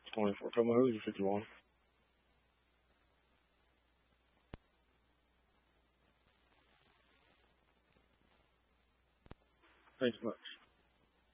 24. Tell me who is it 51. Thanks much.